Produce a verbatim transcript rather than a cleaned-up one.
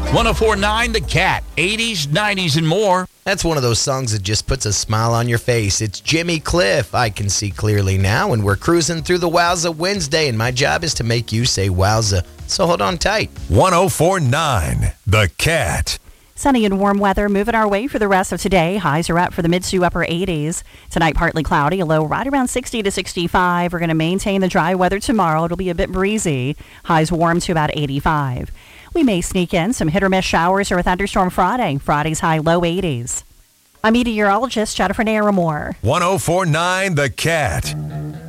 one oh four point nine The Cat, eighties, nineties, and more. That's one of those songs that just puts a smile on your face. It's Jimmy Cliff. I can see clearly now, and we're cruising through the Wowza Wednesday, and my job is to make you say wowza. So hold on tight. one oh four point nine The Cat. Sunny and warm weather moving our way for the rest of today. Highs are up for the mid to upper eighties. Tonight, partly cloudy, a low right around sixty to sixty-five. We're going to maintain the dry weather tomorrow. It'll be a bit breezy. Highs warm to about eighty-five. We may sneak in some hit or miss showers or a thunderstorm Friday. Friday's high low eighties. I'm meteorologist Jennifer Naramore. one oh four point nine The Cat.